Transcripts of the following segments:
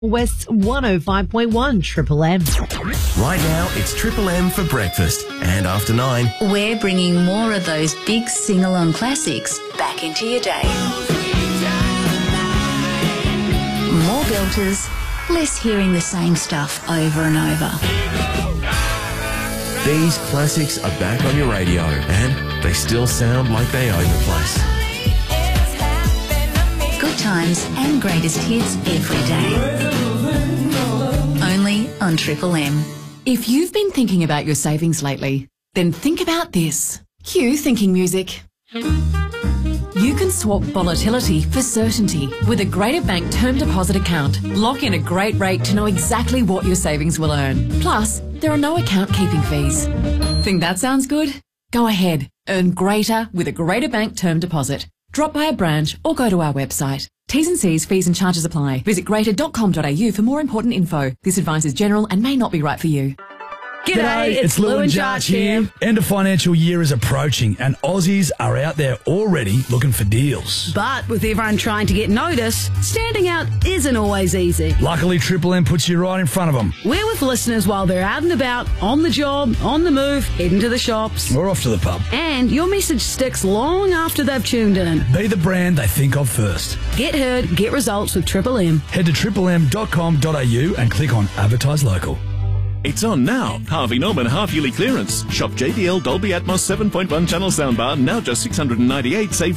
West's 105.1 Triple M. Right now, it's Triple M for breakfast. And after 9, we're bringing more of those big sing-along classics back into your day. More belters, less hearing the same stuff over and over. these classics are back on your radio and they still sound like they own the place. Good times and greatest hits every day. Only on Triple M. If you've been thinking about your savings lately, then think about this. Cue thinking music. You can swap volatility for certainty with a Greater Bank term deposit account. Lock in a great rate to know exactly what your savings will earn. Plus, there are no account keeping fees. Think that sounds good? Go ahead. Earn greater with a Greater Bank term deposit. Drop by a branch or go to our website. T's and C's, fees and charges apply. Visit greater.com.au for more important info. This advice is general and may not be right for you. G'day, it's Lou and Jarch here. End of financial year is approaching and Aussies are out there already looking for deals. But with everyone trying to get noticed, standing out isn't always easy. Luckily, Triple M puts you right in front of them. We're with listeners while they're out and about, on the job, on the move, heading to the shops. We're off to the pub. And your message sticks long after they've tuned in. Be the brand they think of first. Get heard, get results with Triple M. Head to triplem.com.au and click on Advertise Local. It's on now. Harvey Norman half-yearly clearance. Shop JBL Dolby Atmos 7.1 channel soundbar, now just $698, save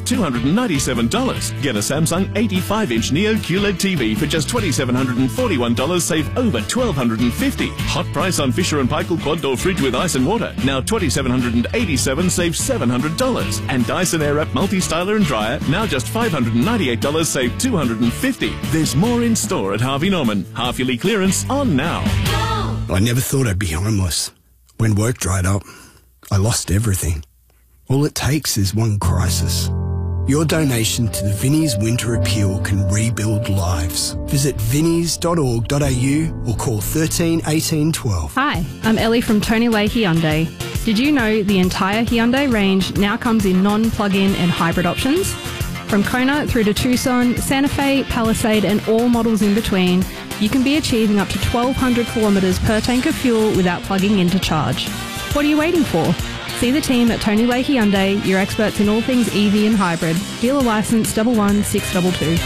$297. Get a Samsung 85-inch Neo QLED TV for just $2,741, save over $1,250. Hot price on Fisher & Paykel quad door fridge with ice and water, now $2,787, save $700. And Dyson Airwrap multi-styler and dryer, now just $598, save $250. There's more in store at Harvey Norman. Half-yearly clearance on now. I never thought I'd be homeless. When work dried up, I lost everything. All it takes is one crisis. Your donation to the Vinnie's Winter Appeal can rebuild lives. Visit vinnies.org.au or call 13 18 12. Hi, I'm Ellie from Tony Way Hyundai. Did you know the entire Hyundai range now comes in non-plug-in and hybrid options? From Kona through to Tucson, Santa Fe, Palisade and all models in between, you can be achieving up to 1,200 kilometres per tank of fuel without plugging in to charge. What are you waiting for? See the team at Tony Way Hyundai, your experts in all things EV and hybrid. Dealer licence 11622.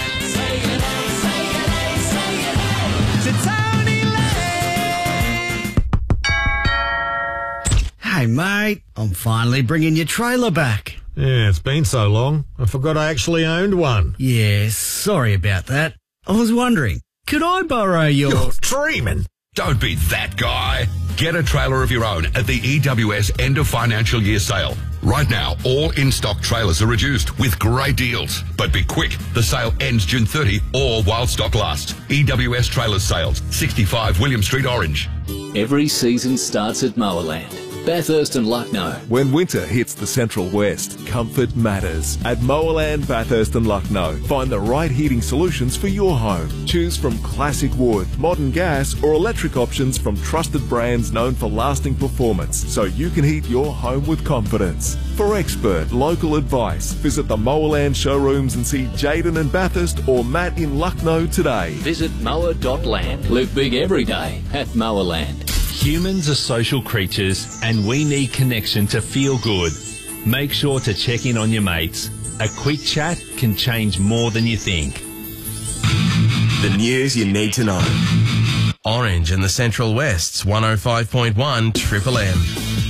Hey mate, I'm finally bringing your trailer back. Yeah, it's been so long, I forgot I actually owned one. Yeah, sorry about that. I was wondering, could I borrow your... You're dreaming. Don't be that guy. Get a trailer of your own at the EWS end of financial year sale. Right now, all in-stock trailers are reduced with great deals. But be quick, the sale ends June 30 or while stock lasts. EWS Trailers Sales, 65 William Street, Orange. Every season starts at Mowerland. Bathurst and Lucknow. When winter hits the Central West, comfort matters. At Mowerland, Bathurst and Lucknow, find the right heating solutions for your home. Choose from classic wood, modern gas or electric options from trusted brands known for lasting performance, so you can heat your home with confidence. For expert local advice, visit the Mowerland showrooms and see Jaden in Bathurst or Matt in Lucknow today. Visit mower.land. Live big every day at Mowerland. Humans are social creatures and we need connection to feel good. Make sure to check in on your mates. A quick chat can change more than you think. The news you need to know. Orange and the Central West's 105.1 Triple M.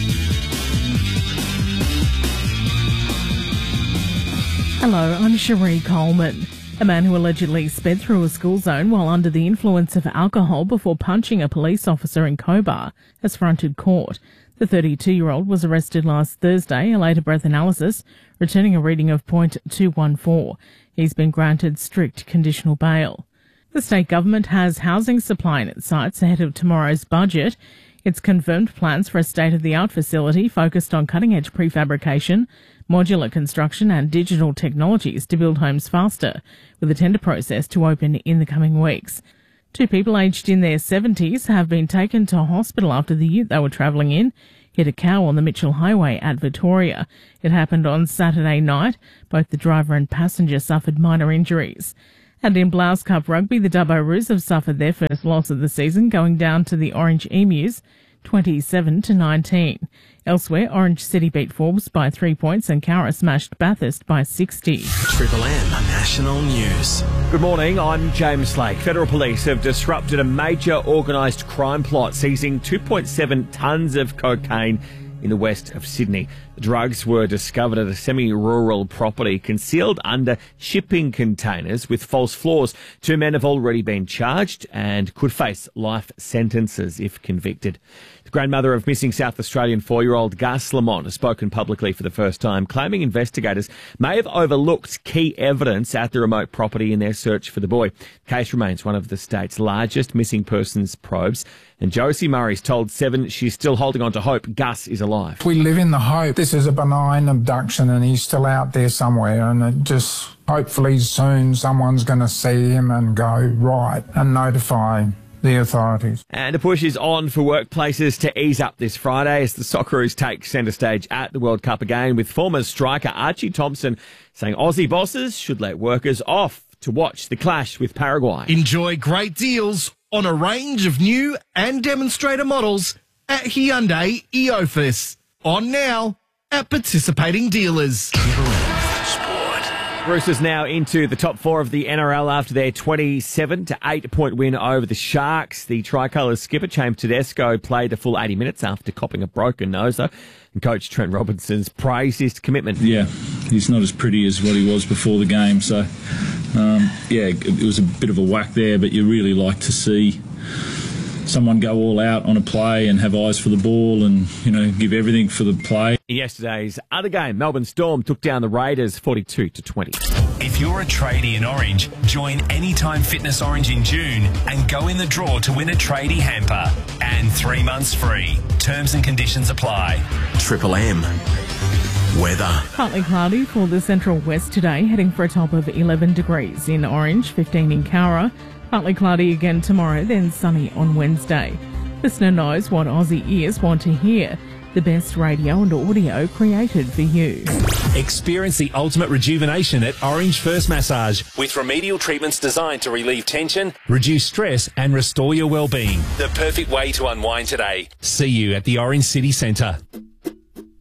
Hello, I'm Cherie Coleman. A man who allegedly sped through a school zone while under the influence of alcohol before punching a police officer in Cobar has fronted court. The 32-year-old was arrested last Thursday, a later breath analysis, returning a reading of .214. He's been granted strict conditional bail. The state government has housing supply in its sights ahead of tomorrow's budget. It's confirmed plans for a state-of-the-art facility focused on cutting-edge prefabrication, modular construction and digital technologies to build homes faster, with a tender process to open in the coming weeks. 2 people aged in their 70s have been taken to hospital after the ute they were travelling in hit a cow on the Mitchell Highway at Victoria. It happened on Saturday night. Both the driver and passenger suffered minor injuries. And in Blouse Cup Rugby, the Dubbo Roos have suffered their first loss of the season, going down to the Orange Emus 27-19. Elsewhere, Orange City beat Forbes by 3 points and Cowra smashed Bathurst by 60. Triple M National News. Good morning, I'm James Slake. Federal Police have disrupted a major organised crime plot, seizing 2.7 tonnes of cocaine in the west of Sydney. The drugs were discovered at a semi-rural property concealed under shipping containers with false floors. 2 men have already been charged and could face life sentences if convicted. The grandmother of missing South Australian 4-year-old Gus Lamont has spoken publicly for the first time, claiming investigators may have overlooked key evidence at the remote property in their search for the boy. The case remains one of the state's largest missing persons probes, and Josie Murray's told Seven she's still holding on to hope Gus is alive. We live in the hope this is a benign abduction and he's still out there somewhere, and it just hopefully soon someone's going to see him and go right and notify the authorities. And a push is on for workplaces to ease up this Friday as the Socceroos take centre stage at the World Cup again, with former striker Archie Thompson saying Aussie bosses should let workers off to watch the clash with Paraguay. Enjoy great deals on a range of new and demonstrator models at Hyundai Eofus. On now at participating dealers. Roosters now into the top 4 of the NRL after their 27-8 point win over the Sharks. The Tricolours skipper, James Tedesco, played the full 80 minutes after copping a broken nose, though. And coach Trent Robinson's praised his commitment. Yeah, he's not as pretty as what he was before the game. So, it was a bit of a whack there, but you really like to see someone go all out on a play and have eyes for the ball and, give everything for the play. In yesterday's other game, Melbourne Storm took down the Raiders 42-20. If you're a tradie in Orange, join Anytime Fitness Orange in June and go in the draw to win a tradie hamper. And 3 months free. Terms and conditions apply. Triple M. Weather. Partly cloudy for the central west today, heading for a top of 11 degrees in Orange, 15 in Cowra. Partly cloudy again tomorrow, then sunny on Wednesday. Listener knows what Aussie ears want to hear. The best radio and audio created for you. Experience the ultimate rejuvenation at Orange First Massage with remedial treatments designed to relieve tension, reduce stress and restore your well-being. The perfect way to unwind today. See you at the Orange City Centre.